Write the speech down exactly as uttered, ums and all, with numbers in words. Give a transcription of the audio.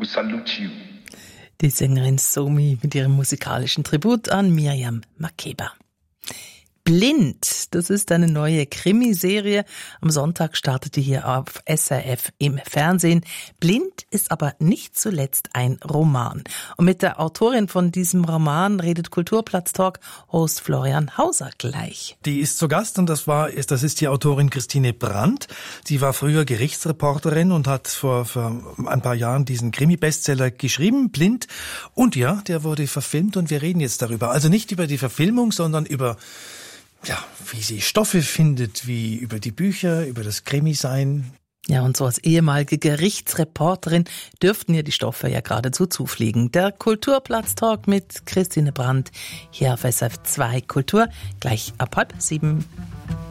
salute you. Die Sängerin Somi mit ihrem musikalischen Tribut an Miriam Makeba. Blind, das ist eine neue Krimiserie. Am Sonntag startete hier auf S R F im Fernsehen. Blind ist aber nicht zuletzt ein Roman. Und mit der Autorin von diesem Roman redet Kulturplatz-Talk Host Florian Hauser gleich. Die ist zu Gast und das war, ist, das ist die Autorin Christine Brandt. Sie war früher Gerichtsreporterin und hat vor, vor ein paar Jahren diesen Krimi-Bestseller geschrieben, Blind. Und ja, der wurde verfilmt und wir reden jetzt darüber. Also nicht über die Verfilmung, sondern über ja, wie sie Stoffe findet, wie über die Bücher, über das Krimi-Sein. Ja, und so als ehemalige Gerichtsreporterin dürften ihr die Stoffe ja geradezu zufliegen. Der Kulturplatz-Talk mit Christine Brandt hier auf S R F zwei Kultur, gleich ab halb sieben.